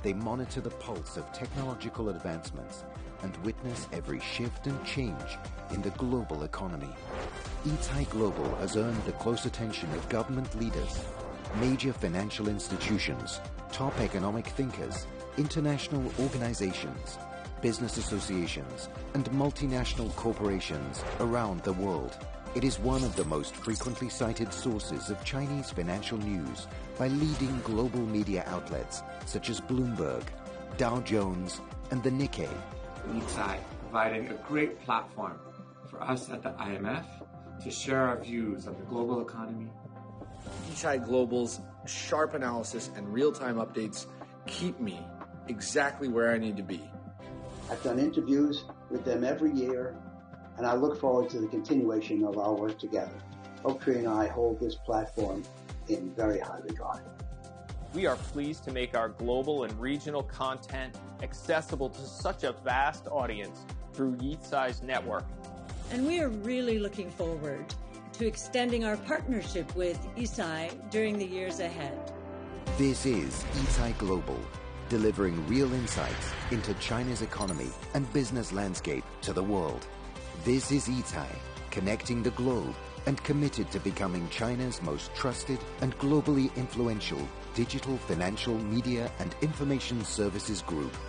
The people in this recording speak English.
they monitor the pulse of technological advancements and witness every shift and change in the global economy. Yitai Global has earned the close attention of government leaders, major financial institutions, top economic thinkers, international organizations, business associations, and multinational corporations around the world. It is one of the most frequently cited sources of Chinese financial news by leading global media outlets such as Bloomberg, Dow Jones, and the Nikkei. Yitai providing a great platform for us at the IMF to share our views of the global economy. Yitai Global's sharp analysis and real-time updates keep me exactly where I need to be. I've done interviews with them every year, and I look forward to the continuation of our work together. Oaktree and I hold this platform in very high regard. We are pleased to make our global and regional content accessible to such a vast audience through Yitai's network. And we are really looking forward to extending our partnership with Yitai during the years ahead. This is Yitai Global, delivering real insights into China's economy and business landscape to the world. This is Yitai, connecting the globe and committed to becoming China's most trusted and globally influential digital financial media and information services group.